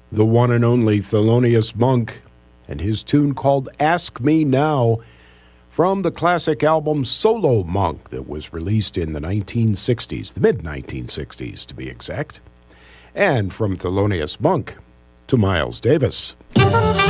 the one and only Thelonious Monk, and his tune called Ask Me Now from the classic album Solo Monk that was released in the 1960s, the mid-1960s to be exact. And from Thelonious Monk to Miles Davis.